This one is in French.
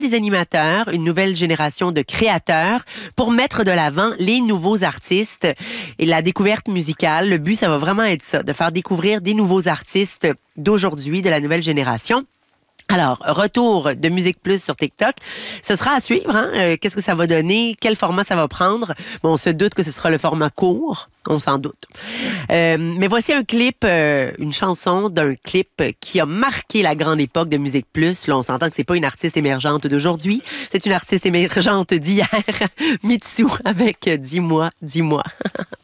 des animateurs, une nouvelle génération de créateurs pour mettre de l'avant les nouveaux artistes et la découverte musicale. Le but, ça va vraiment être ça, de faire découvrir des nouveaux artistes d'aujourd'hui, de la nouvelle génération. Alors, retour de Musique Plus sur TikTok. Ce sera à suivre. Hein? Qu'est-ce que ça va donner? Quel format ça va prendre? Bon, on se doute que ce sera le format court. On s'en doute. Mais voici un clip, une chanson d'un clip qui a marqué la grande époque de Musique Plus. Là, on s'entend que c'est pas une artiste émergente d'aujourd'hui. C'est une artiste émergente d'hier. Mitsou avec Dis-moi, dis-moi.